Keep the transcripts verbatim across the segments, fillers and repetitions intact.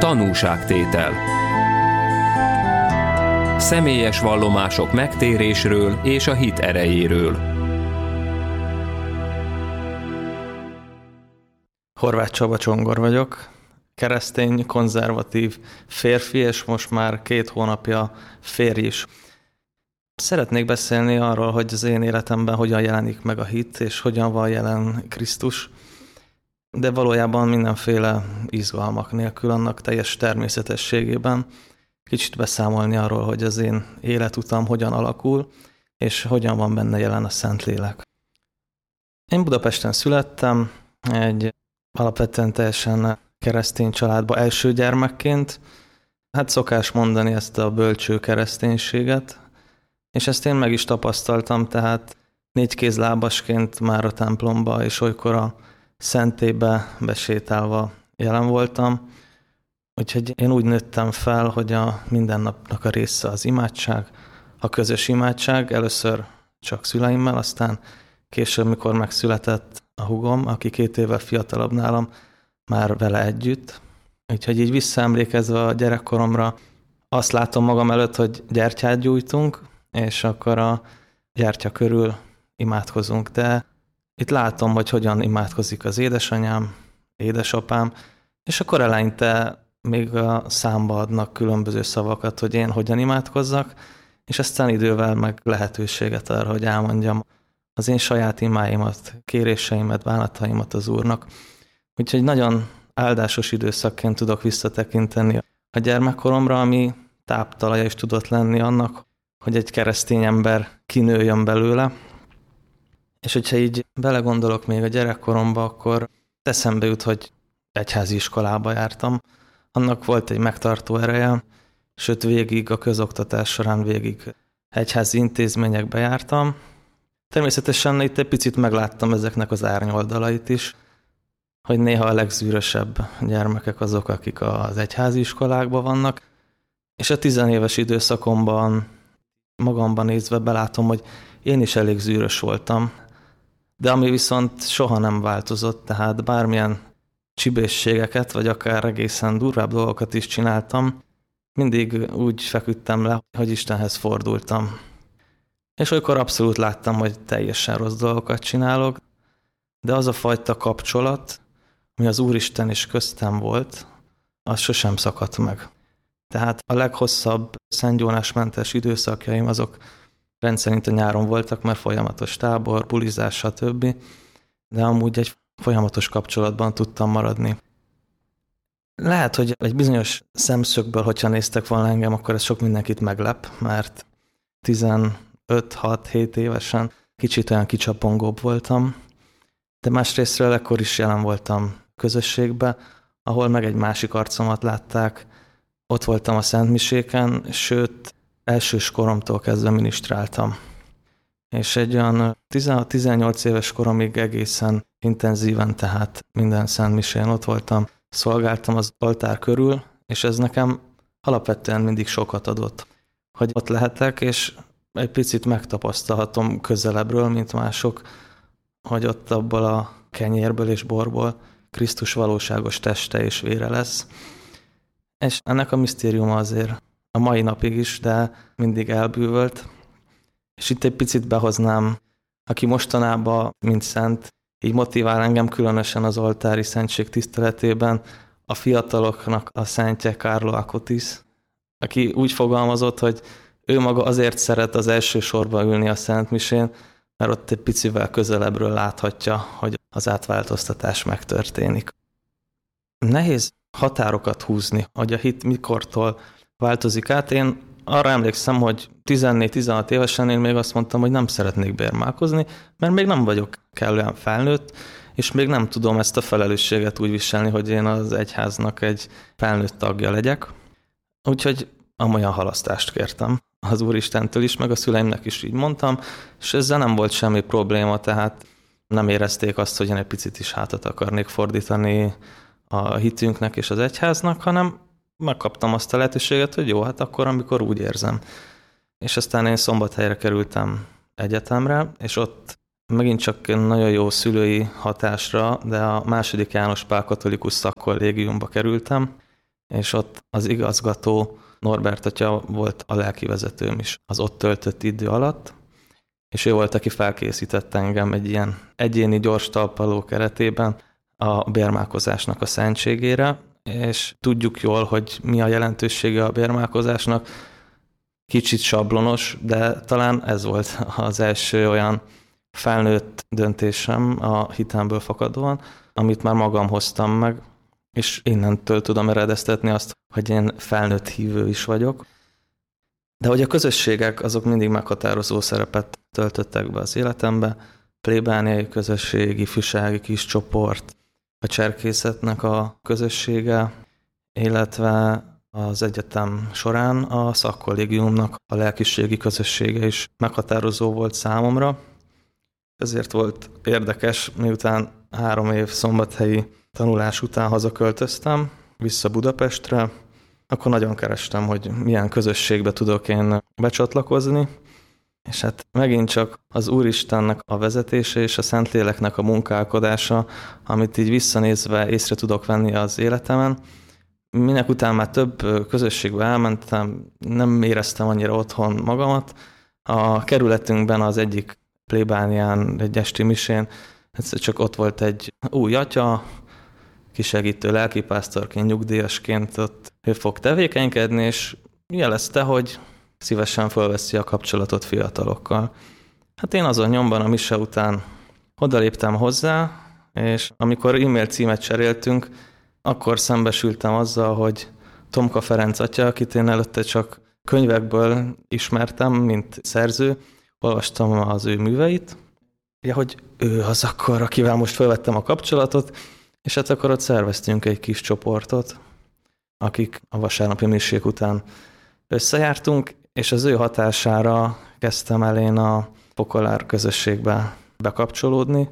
Tanúságtétel. Személyes vallomások megtérésről és a hit erejéről. Horváth Csaba Csongor vagyok, keresztény, konzervatív férfi, és most már két hónapja férj is. Szeretnék beszélni arról, hogy az én életemben hogyan jelenik meg a hit, és hogyan van jelen Krisztus, de valójában mindenféle izgalmak nélkül, annak teljes természetességében. Kicsit beszámolni arról, hogy az én életutam hogyan alakul, és hogyan van benne jelen a Szentlélek. Én Budapesten születtem, egy alapvetően teljesen keresztény családba első gyermekként. Hát szokás mondani ezt a bölcső kereszténységet, és ezt én meg is tapasztaltam, tehát négy kézlábasként már a templomba, és olykor a szentélybe besétálva jelen voltam. Úgyhogy én úgy nőttem fel, hogy a mindennapnak a része az imádság, a közös imádság, először csak szüleimmel, aztán később, mikor megszületett a húgom, aki két évvel fiatalabb nálam, már vele együtt. Úgyhogy így visszaemlékezve a gyerekkoromra azt látom magam előtt, hogy gyertyát gyújtunk, és akkor a gyertya körül imádkozunk. De itt látom, hogy hogyan imádkozik az édesanyám, édesapám, és akkor eleinte még a számba adnak különböző szavakat, hogy én hogyan imádkozzak, és aztán idővel meg lehetőséget arra, hogy elmondjam az én saját imáimat, kéréseimet, bánataimat az Úrnak. Úgyhogy nagyon áldásos időszakként tudok visszatekinteni a gyermekkoromra, ami táptalaja is tudott lenni annak, hogy egy keresztény ember kinőjön belőle. És hogyha így belegondolok még a gyerekkoromba, akkor eszembe jut, hogy egyházi iskolába jártam. Annak volt egy megtartó ereje, sőt végig a közoktatás során végig egyházi intézményekbe jártam. Természetesen itt egy picit megláttam ezeknek az árnyoldalait is, hogy néha a legzűrösebb gyermekek azok, akik az egyházi iskolákban vannak, és a tizenéves időszakomban magamban nézve belátom, hogy én is elég zűrös voltam, de ami viszont soha nem változott, tehát bármilyen csibészségeket, vagy akár egészen durvább dolgokat is csináltam, mindig úgy feküdtem le, hogy Istenhez fordultam. És olykor abszolút láttam, hogy teljesen rossz dolgokat csinálok, de az a fajta kapcsolat, ami az Úristen is köztem volt, az sosem szakadt meg. Tehát a leghosszabb szentgyónásmentes időszakjaim azok rendszerint a nyáron voltak, mert folyamatos tábor, bulizás, stb. De amúgy egy folyamatos kapcsolatban tudtam maradni. Lehet, hogy egy bizonyos szemszögből, hogyha néztek volna engem, akkor ez sok mindenkit meglep, mert tizenöt hat hét évesen kicsit olyan kicsapongóbb voltam, de másrésztről ekkor is jelen voltam közösségbe, ahol meg egy másik arcomat látták. Ott voltam a szentmiséken, sőt, elsős koromtól kezdve minisztráltam. És egy olyan tizenhat tizennyolc éves koromig egészen intenzíven, tehát minden szentmisén ott voltam, szolgáltam az oltár körül, és ez nekem alapvetően mindig sokat adott, hogy ott lehetek, és egy picit megtapasztalhatom közelebbről, mint mások, hogy ott abból a kenyérből és borból Krisztus valóságos teste és vére lesz. És ennek a misztériuma azért a mai napig is, de mindig elbűvölt. És itt egy picit behoznám, aki mostanában, mint szent, így motivál engem különösen az oltári szentség tiszteletében, a fiataloknak a szentje Carlo Acutis, aki úgy fogalmazott, hogy ő maga azért szeret az első sorba ülni a szentmisén, mert ott egy picivel közelebbről láthatja, hogy az átváltoztatás megtörténik. Nehéz határokat húzni, hogy a hit mikortól változik át. Én arra emlékszem, hogy tizennégy tizenhat évesen én még azt mondtam, hogy nem szeretnék bérmálkozni, mert még nem vagyok kellően felnőtt, és még nem tudom ezt a felelősséget úgy viselni, hogy én az egyháznak egy felnőtt tagja legyek. Úgyhogy amolyan halasztást kértem az Úristentől is, meg a szüleimnek is így mondtam, és ezzel nem volt semmi probléma, tehát nem érezték azt, hogy én egy picit is hátat akarnék fordítani a hitünknek és az egyháznak, hanem megkaptam azt a lehetőséget, hogy jó, hát akkor, amikor úgy érzem. És aztán én Szombathelyre kerültem egyetemre, és ott megint csak nagyon jó szülői hatásra, de a második János Pál katolikus szakkollégiumba kerültem, és ott az igazgató Norbert atya volt a lelkivezetőm is az ott töltött idő alatt, és ő volt, aki felkészített engem egy ilyen egyéni gyors talpaló keretében a bérmálkozásnak a szentségére, és tudjuk jól, hogy mi a jelentősége a bérmálkozásnak. Kicsit sablonos, de talán ez volt az első olyan felnőtt döntésem a hitemből fakadóan, amit már magam hoztam meg, és innentől tudom eredeztetni azt, hogy én felnőtt hívő is vagyok. De hogy a közösségek azok mindig meghatározó szerepet töltöttek be az életembe, plébániai közösség, ifjúsági kis csoport, a cserkészetnek a közössége, illetve az egyetem során a szakkollégiumnak a lelkiségi közössége is meghatározó volt számomra. Ezért volt érdekes, miután három év szombathelyi tanulás után hazaköltöztem vissza Budapestre, akkor nagyon kerestem, hogy milyen közösségbe tudok én becsatlakozni, és hát megint csak az Úristennek a vezetése és a Szentléleknek a munkálkodása, amit így visszanézve észre tudok venni az életemen. Minek után már több közösségbe elmentem, nem éreztem annyira otthon magamat. A kerületünkben az egyik plébánián, egy esti misén, egyszer csak ott volt egy új atya, kisegítő lelkipásztorként, nyugdíjasként ott ő fog tevékenykedni, és jelezte, hogy szívesen felveszi a kapcsolatot fiatalokkal. Hát én azon nyomban a mise után odaléptem hozzá, és amikor e-mail címet cseréltünk, akkor szembesültem azzal, hogy Tomka Ferenc atya, akit én előtte csak könyvekből ismertem, mint szerző, olvastam az ő műveit, ja, hogy ő az akkor, akivel most felvettem a kapcsolatot, és hát akkor ott szerveztünk egy kis csoportot, akik a vasárnapi misék után összejártunk, és az ő hatására kezdtem el én a Fokolár közösségbe bekapcsolódni.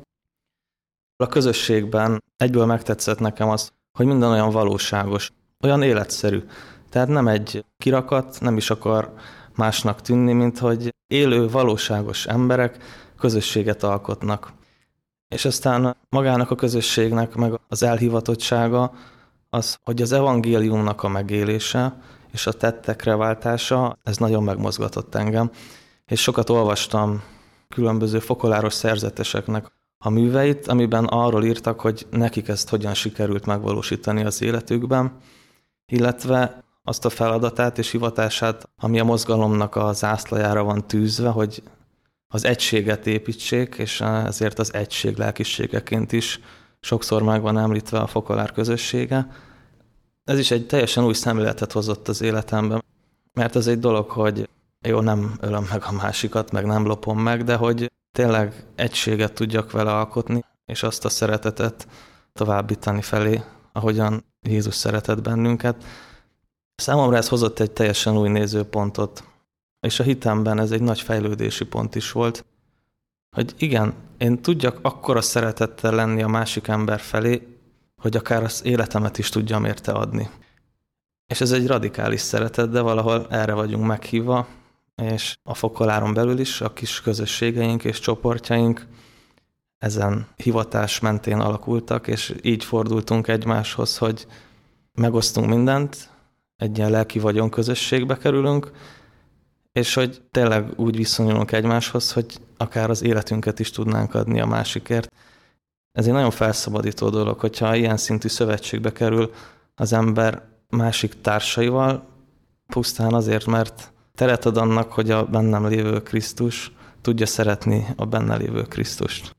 A közösségben egyből megtetszett nekem az, hogy minden olyan valóságos, olyan életszerű. Tehát nem egy kirakat, nem is akar másnak tűnni, mint hogy élő, valóságos emberek közösséget alkotnak. És aztán magának a közösségnek meg az elhivatottsága az, hogy az evangéliumnak a megélése és a tettekre váltása, ez nagyon megmozgatott engem. És sokat olvastam különböző fokoláros szerzeteseknek a műveit, amiben arról írtak, hogy nekik ezt hogyan sikerült megvalósítani az életükben, illetve azt a feladatát és hivatását, ami a mozgalomnak a zászlajára van tűzve, hogy az egységet építsék, és ezért az egység lelkiségeként is sokszor meg van említve a Fokolár közössége. Ez is egy teljesen új szemléletet hozott az életemben, mert ez egy dolog, hogy jó, nem ölöm meg a másikat, meg nem lopom meg, de hogy tényleg egységet tudjak vele alkotni, és azt a szeretetet továbbítani felé, ahogyan Jézus szeretett bennünket. Számomra ez hozott egy teljesen új nézőpontot, és a hitemben ez egy nagy fejlődési pont is volt, hogy igen, én tudjak akkora szeretettel lenni a másik ember felé, hogy akár az életemet is tudjam érte adni. És ez egy radikális szeretet, de valahol erre vagyunk meghívva, és a Fokoláron belül is a kis közösségeink és csoportjaink ezen hivatás mentén alakultak, és így fordultunk egymáshoz, hogy megosztunk mindent, egy ilyen lelki vagyon közösségbe kerülünk, és hogy tényleg úgy viszonyulunk egymáshoz, hogy akár az életünket is tudnánk adni a másikért. Ez egy nagyon felszabadító dolog, hogyha ilyen szintű szövetségbe kerül az ember másik társaival, pusztán azért, mert teret ad annak, hogy a bennem lévő Krisztus tudja szeretni a benne lévő Krisztust.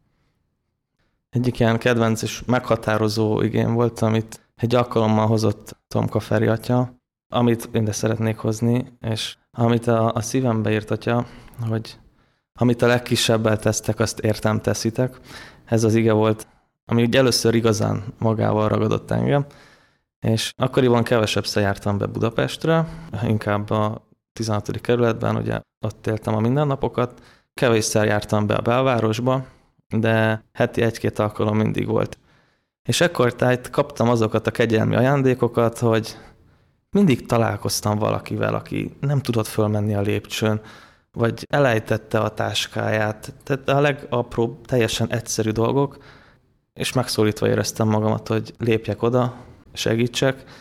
Egyik ilyen kedvenc és meghatározó igém volt, amit egy alkalommal hozott Tomka Feri atya, amit én de szeretnék hozni, és amit a, a szívembe írt atya, hogy amit a legkisebbel tesztek, azt értem teszitek. Ez az ige volt, ami ugye először igazán magával ragadott engem, és akkoriban kevesebbszer jártam be Budapestre, inkább a tizenhatodik kerületben, ugye ott éltem a mindennapokat, kevésszer jártam be a belvárosba, de heti egy-két alkalom mindig volt. És ekkor tájt kaptam azokat a kegyelmi ajándékokat, hogy mindig találkoztam valakivel, aki nem tudott fölmenni a lépcsőn, vagy elejtette a táskáját, tehát a legapróbb, teljesen egyszerű dolgok, és megszólítva éreztem magamat, hogy lépjek oda, segítsek,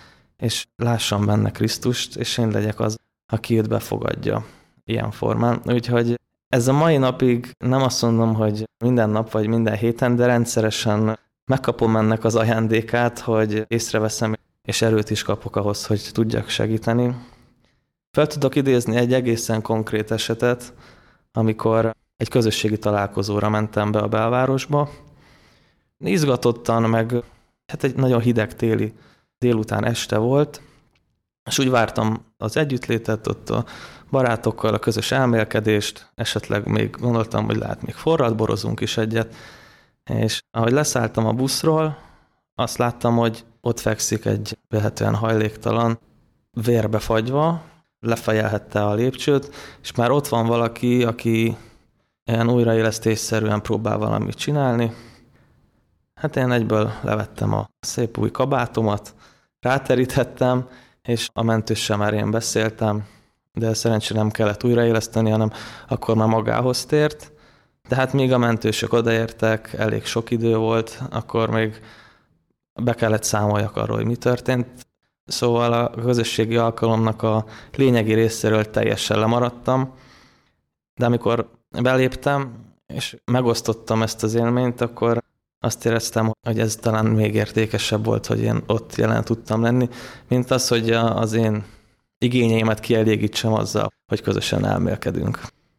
és lássam benne Krisztust, és én legyek az, aki őt befogadja ilyen formán. Úgyhogy ez a mai napig nem azt mondom, hogy minden nap vagy minden héten, de rendszeresen megkapom ennek az ajándékát, hogy észreveszem, és erőt is kapok ahhoz, hogy tudjak segíteni. Fel tudok idézni egy egészen konkrét esetet, amikor egy közösségi találkozóra mentem be a belvárosba. Izgatottan, meg hát egy nagyon hideg téli délután este volt, és úgy vártam az együttlétet, ott a barátokkal a közös elmélkedést, esetleg még gondoltam, hogy lehet még forrad, borozunk is egyet, és ahogy leszálltam a buszról, azt láttam, hogy ott fekszik egy vehetően hajléktalan, vérbe fagyva, lefejelhette a lépcsőt, és már ott van valaki, aki ilyen újraélesztésszerűen próbál valamit csinálni. Hát én egyből levettem a szép új kabátomat, ráterítettem, és a mentőssel már én beszéltem, de szerencsére nem kellett újraéleszteni, hanem akkor már magához tért. De hát még a mentősök odaértek, elég sok idő volt, akkor még be kellett számoljak arról, hogy mi történt. Szóval a közösségi alkalomnak a lényegi részéről teljesen lemaradtam, de amikor beléptem, és megosztottam ezt az élményt, akkor azt éreztem, hogy ez talán még értékesebb volt, hogy én ott jelen tudtam lenni, mint az, hogy az én igényeimet kielégítsem azzal, hogy közösen elmélkedünk.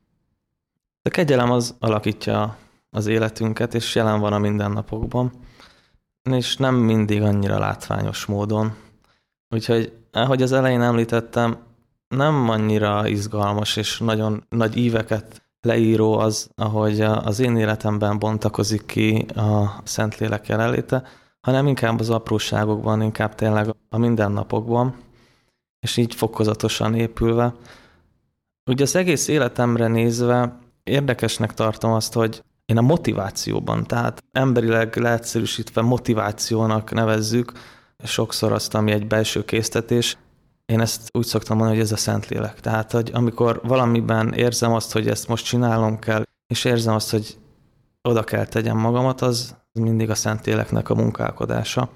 A kegyelem az alakítja az életünket, és jelen van a mindennapokban, és nem mindig annyira látványos módon. Úgyhogy, ahogy az elején említettem, nem annyira izgalmas és nagyon nagy íveket leíró az, ahogy az én életemben bontakozik ki a Szentlélek jelenléte, hanem inkább az apróságokban, inkább tényleg a mindennapokban, és így fokozatosan épülve. Ugye az egész életemre nézve érdekesnek tartom azt, hogy én a motivációban, tehát emberileg leegyszerűsítve motivációnak nevezzük, sokszor azt, ami egy belső késztetés, én ezt úgy szoktam mondani, hogy ez a Szentlélek. Tehát, hogy amikor valamiben érzem azt, hogy ezt most csinálnom kell, és érzem azt, hogy oda kell tegyem magamat, az mindig a Szentléleknek a munkálkodása.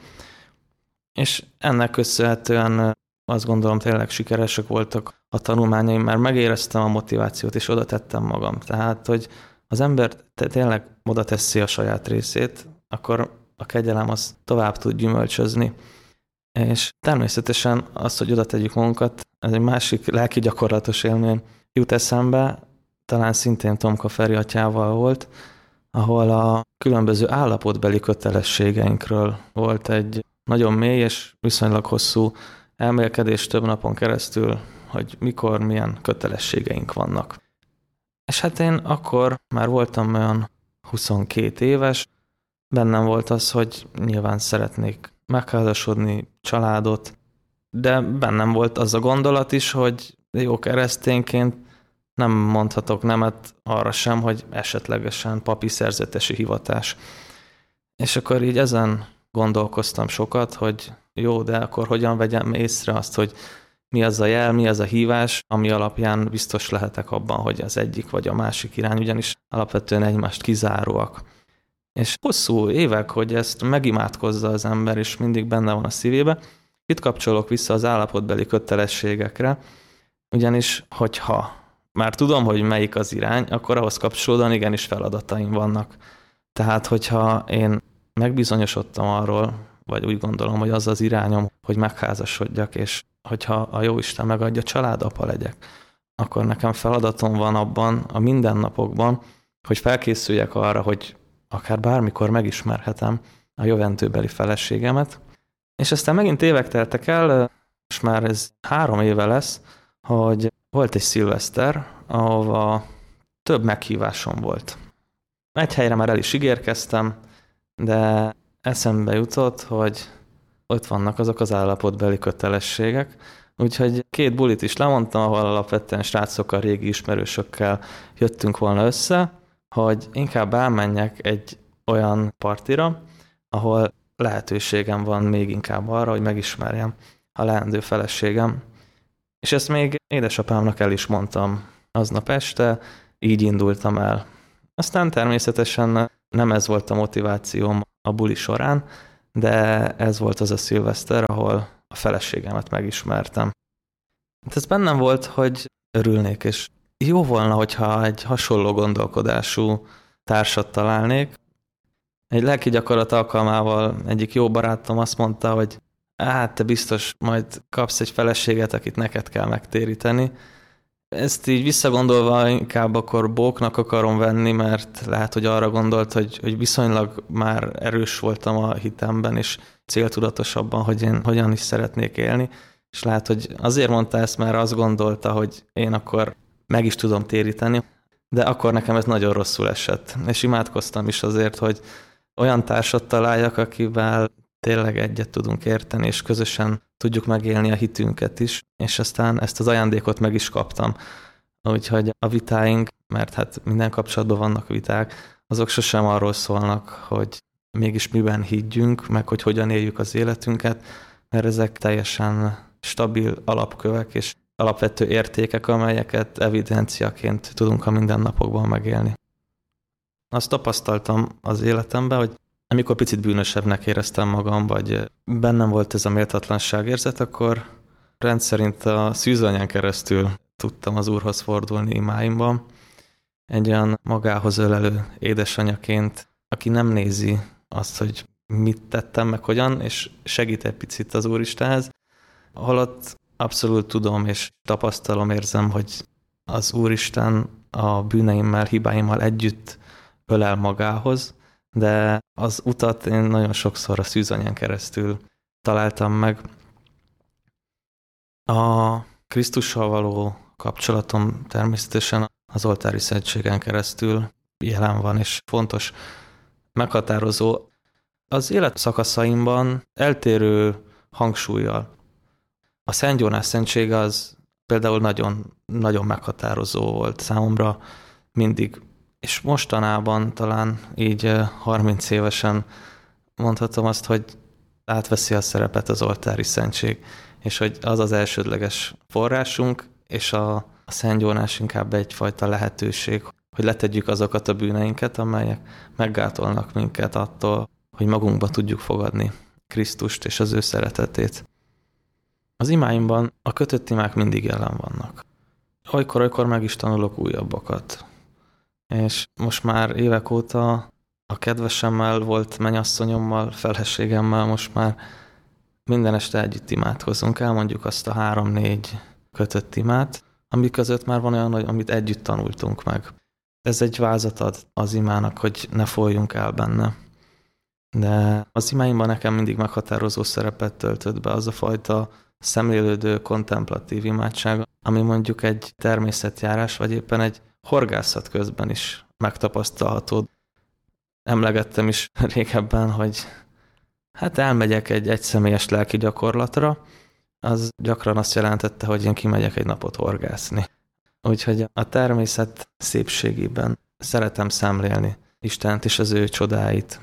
És ennek köszönhetően azt gondolom, tényleg sikeresek voltak a tanulmányaim, mert megéreztem a motivációt, és oda tettem magam. Tehát, hogy az ember tényleg oda teszi a saját részét, akkor a kegyelem az tovább tud gyümölcsözni. És természetesen az, hogy oda tegyük magunkat, ez egy másik lelki gyakorlatos élmény jut eszembe, talán szintén Tomka Feri atyával volt, ahol a különböző állapotbeli kötelességeinkről volt egy nagyon mély és viszonylag hosszú elmélkedés több napon keresztül, hogy mikor, milyen kötelességeink vannak. És hát én akkor már voltam olyan huszonkét éves, bennem volt az, hogy nyilván szeretnék megházasodni, családot, de bennem volt az a gondolat is, hogy jó keresztényként nem mondhatok nemet arra sem, hogy esetlegesen papi szerzetesi hivatás. És akkor így ezen gondolkoztam sokat, hogy jó, de akkor hogyan vegyem észre azt, hogy mi az a jel, mi az a hívás, ami alapján biztos lehetek abban, hogy az egyik vagy a másik irány, ugyanis alapvetően egymást kizáróak. És hosszú évek, hogy ezt megimádkozza az ember, és mindig benne van a szívébe. Itt kapcsolok vissza az állapotbeli kötelességekre, ugyanis, hogyha már tudom, hogy melyik az irány, akkor ahhoz kapcsolódóan igenis feladataim vannak. Tehát, hogyha én megbizonyosodtam arról, vagy úgy gondolom, hogy az az irányom, hogy megházasodjak, és hogyha a Jóisten megadja, családapa legyek, akkor nekem feladatom van abban, a mindennapokban, hogy felkészüljek arra, hogy akár bármikor megismerhetem a jövendőbeli feleségemet. És aztán megint évek teltek el, és már ez három éve lesz, hogy volt egy szilveszter, ahova több meghívásom volt. Egy helyre már el is ígérkeztem, de eszembe jutott, hogy ott vannak azok az állapotbeli kötelességek, úgyhogy két bulit is lemondtam, ahol alapvetően srácokkal, régi ismerősökkel jöttünk volna össze, hogy inkább elmenjek egy olyan partira, ahol lehetőségem van még inkább arra, hogy megismerjem a leendő feleségem. És ezt még édesapámnak el is mondtam aznap este, így indultam el. Aztán természetesen nem ez volt a motivációm a buli során, de ez volt az a szilveszter, ahol a feleségemet megismertem. Hát ez bennem volt, hogy örülnék, és jó volna, hogyha egy hasonló gondolkodású társat találnék. Egy lelki gyakorlat alkalmával egyik jó barátom azt mondta, hogy hát te biztos majd kapsz egy feleséget, akit neked kell megtéríteni. Ezt így visszagondolva inkább akkor bóknak akarom venni, mert lehet, hogy arra gondolt, hogy, hogy viszonylag már erős voltam a hitemben, és céltudatosabban, hogy én hogyan is szeretnék élni. És lehet, hogy azért mondta ezt, mert azt gondolta, hogy én akkor meg is tudom téríteni, de akkor nekem ez nagyon rosszul esett. És imádkoztam is azért, hogy olyan társat találjak, akivel tényleg egyet tudunk érteni, és közösen tudjuk megélni a hitünket is, és aztán ezt az ajándékot meg is kaptam. Úgyhogy a vitáink, mert hát minden kapcsolatban vannak viták, azok sosem arról szólnak, hogy mégis miben higgyünk, meg hogy hogyan éljük az életünket, mert ezek teljesen stabil alapkövek és alapvető értékek, amelyeket evidenciaként tudunk a mindennapokban megélni. Azt tapasztaltam az életemben, hogy amikor picit bűnösebbnek éreztem magam, vagy bennem volt ez a méltatlanságérzet, akkor rendszerint a szűzanyán keresztül tudtam az Úrhoz fordulni imáimban. Egy olyan magához ölelő édesanyaként, aki nem nézi azt, hogy mit tettem, meg hogyan, és segít egy picit az Úristenhez. Holott abszolút tudom és tapasztalom, érzem, hogy az Úristen a bűneimmel, hibáimmal együtt ölel magához, de az utat én nagyon sokszor a szűzanyán keresztül találtam meg. A Krisztussal való kapcsolatom természetesen az oltári szentségen keresztül jelen van, és fontos, meghatározó. Az életszakaszaimban eltérő hangsúllyal. A Szent Jónás szentség az például nagyon, nagyon meghatározó volt számomra mindig, és mostanában talán így harminc évesen mondhatom azt, hogy átveszi a szerepet az oltári szentség, és hogy az az elsődleges forrásunk, és a, a Szent Jónás inkább egyfajta lehetőség, hogy letegyük azokat a bűneinket, amelyek meggátolnak minket attól, hogy magunkba tudjuk fogadni Krisztust és az ő szeretetét. Az imáimban a kötött imák mindig jelen vannak. Olykor-olykor meg is tanulok újabbakat. És most már évek óta a kedvesemmel, volt mennyasszonyommal, feleségemmel most már minden este együtt imádkozunk, elmondjuk azt a három-négy kötött imát, amik között már van olyan, amit együtt tanultunk meg. Ez egy vázat ad az imának, hogy ne folyjunk el benne. De az imáimban nekem mindig meghatározó szerepet töltött be az a fajta szemlélődő, kontemplatív imádság, ami mondjuk egy természetjárás, vagy éppen egy horgászat közben is megtapasztalható. Emlegettem is régebben, hogy hát elmegyek egy egyszemélyes lelki gyakorlatra, az gyakran azt jelentette, hogy én kimegyek egy napot horgászni. Úgyhogy a természet szépségében szeretem szemlélni Istent és az ő csodáit.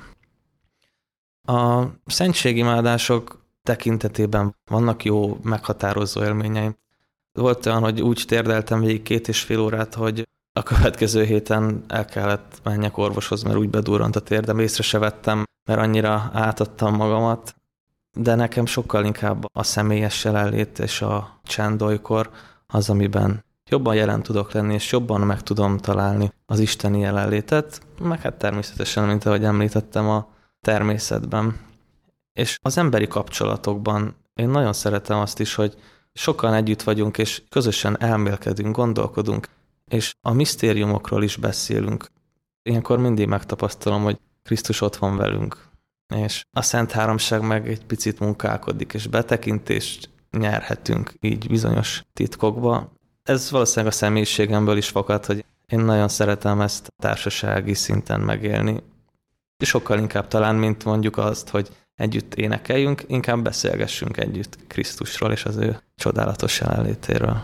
A szentségimádások tekintetében vannak jó, meghatározó élményeim. Volt olyan, hogy úgy térdeltem végig két és fél órát, hogy a következő héten el kellett menjek orvoshoz, mert úgy bedurrant a térdem, észre se vettem, mert annyira átadtam magamat. De nekem sokkal inkább a személyes jelenlét és a csend olykor az, amiben jobban jelen tudok lenni, és jobban meg tudom találni az isteni jelenlétet, meg hát természetesen, mint ahogy említettem, a természetben. És az emberi kapcsolatokban én nagyon szeretem azt is, hogy sokan együtt vagyunk, és közösen elmélkedünk, gondolkodunk, és a misztériumokról is beszélünk. Ilyenkor mindig megtapasztalom, hogy Krisztus ott van velünk, és a Szent Háromság meg egy picit munkálkodik, és betekintést nyerhetünk így bizonyos titkokba. Ez valószínűleg a személyiségemből is fakad, hogy én nagyon szeretem ezt társasági szinten megélni. Sokkal inkább talán, mint mondjuk azt, hogy együtt énekeljünk, inkább beszélgessünk együtt Krisztusról és az ő csodálatos jelenlétéről.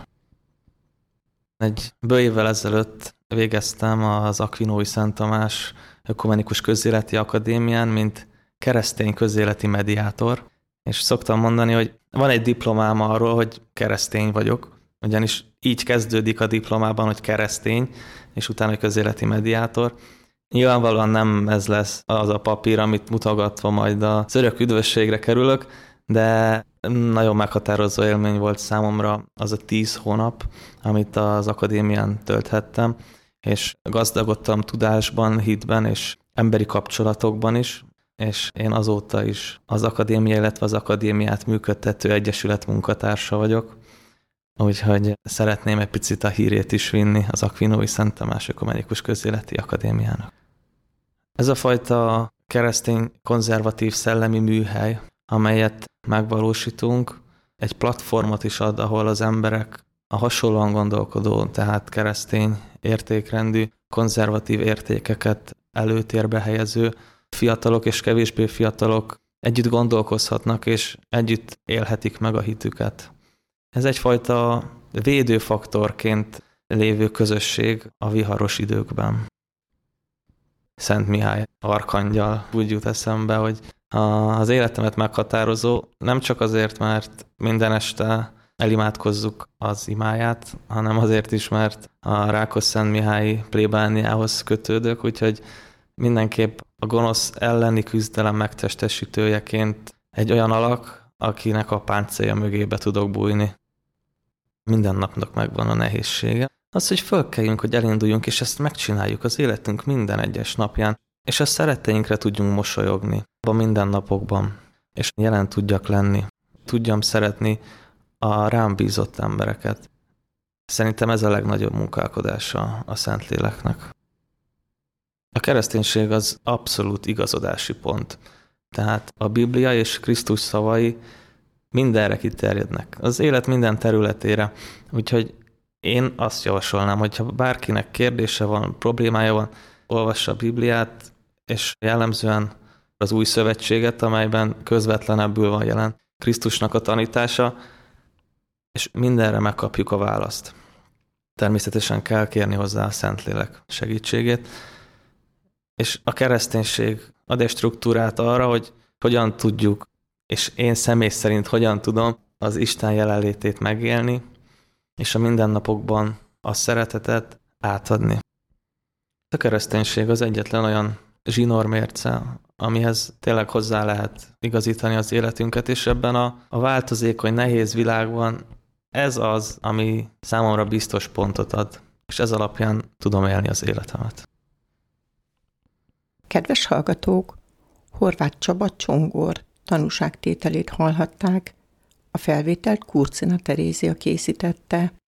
Egy bő évvel ezelőtt végeztem az Akvinói Szent Tamás Ökumenikus Közéleti Akadémián, mint keresztény közéleti mediátor, és szoktam mondani, hogy van egy diplomám arról, hogy keresztény vagyok, ugyanis így kezdődik a diplomában, hogy keresztény, és utána hogy közéleti mediátor. Nyilvánvalóan nem ez lesz az a papír, amit mutogatva majd az örök üdvösségre kerülök, de nagyon meghatározó élmény volt számomra az a tíz hónap, amit az akadémián tölthettem, és gazdagodtam tudásban, hitben és emberi kapcsolatokban is, és én azóta is az akadémia, illetve az akadémiát működtető egyesület munkatársa vagyok, úgyhogy szeretném egy picit a hírét is vinni az Akvinói Szent Tamás Ökumenikus Közéleti Akadémiának. Ez a fajta keresztény konzervatív szellemi műhely, amelyet megvalósítunk, egy platformot is ad, ahol az emberek a hasonlóan gondolkodó, tehát keresztény értékrendű, konzervatív értékeket előtérbe helyező fiatalok és kevésbé fiatalok együtt gondolkozhatnak, és együtt élhetik meg a hitüket. Ez egyfajta védőfaktorként lévő közösség a viharos időkben. Szent Mihály arkangyal úgy jut eszembe, hogy az életemet meghatározó, nem csak azért, mert minden este elimádkozzuk az imáját, hanem azért is, mert a Rákosszentmihályi plébániához kötődök, úgyhogy mindenképp a gonosz elleni küzdelem megtestesítőjeként egy olyan alak, akinek a páncélja mögébe tudok bújni. Minden napnak megvan a nehézsége. Az, hogy fölkeljünk, hogy elinduljunk, és ezt megcsináljuk az életünk minden egyes napján, és a szeretteinkre tudjunk mosolyogni a mindennapokban, és jelen tudjak lenni. Tudjam szeretni a rám bízott embereket. Szerintem ez a legnagyobb munkálkodása a Szentléleknek. A kereszténység az abszolút igazodási pont. Tehát a Biblia és Krisztus szavai mindenre kiterjednek. Az élet minden területére. Úgyhogy én azt javasolnám, hogyha bárkinek kérdése van, problémája van, olvassa a Bibliát, és jellemzően az Új Szövetséget, amelyben közvetlenebbül van jelen Krisztusnak a tanítása, és mindenre megkapjuk a választ. Természetesen kell kérni hozzá a Szentlélek segítségét, és a kereszténység ad egy struktúrát arra, hogy hogyan tudjuk, és én személy szerint hogyan tudom az Isten jelenlétét megélni, és a mindennapokban a szeretetet átadni. A kereszténység az egyetlen olyan zsinórmérce, amihez tényleg hozzá lehet igazítani az életünket, és ebben a, a változékony, nehéz világban ez az, ami számomra biztos pontot ad, és ez alapján tudom élni az életemet. Kedves hallgatók, Horváth Csaba Csongor tanúságtételét hallhatták, a felvételt Kurcina Terézia készítette.